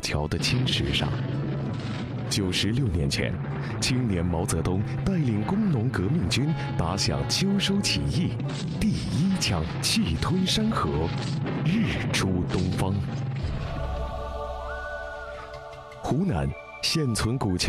桥的青石上。96年前，青年毛泽东带领工农革命军打响秋收起义，第一枪气吞山河，日出东方。湖南现存古桥